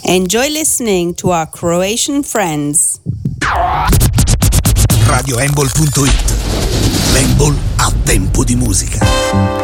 Enjoy listening to our Croatian friends. RadioEmbol.it. L'Embol a tempo di musica.